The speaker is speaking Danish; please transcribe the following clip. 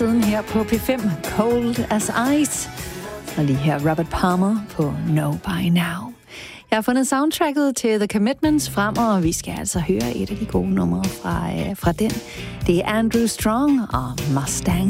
siden her på P5, Cold as Ice. Og lige her Robert Palmer på Know By Now. Jeg har fundet soundtracket til The Commitments frem, og vi skal altså høre et af de gode numre fra den. Det er Andrew Strong og Mustang